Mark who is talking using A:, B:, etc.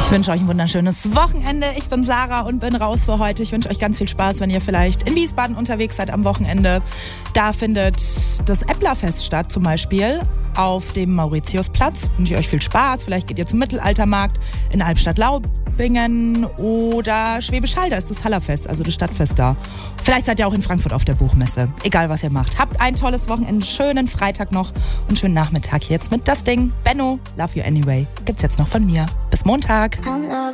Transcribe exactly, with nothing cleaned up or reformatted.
A: Ich wünsche euch ein wunderschönes Wochenende. Ich bin Sarah und bin raus für heute. Ich wünsche euch ganz viel Spaß, wenn ihr vielleicht in Wiesbaden unterwegs seid am Wochenende. Da findet das Äpplerfest statt, zum Beispiel auf dem Mauritiusplatz. Wünsche ich euch viel Spaß. Vielleicht geht ihr zum Mittelaltermarkt in Albstadt-Laubingen oder Schwäbisch Hall. Da ist das Hallerfest, also das Stadtfest da. Vielleicht seid ihr auch in Frankfurt auf der Buchmesse. Egal, was ihr macht. Habt ein tolles Wochenende, schönen Freitag noch und schönen Nachmittag jetzt mit Das Ding. Benno, Love You Anyway, gibt's jetzt noch von mir. Bis Montag.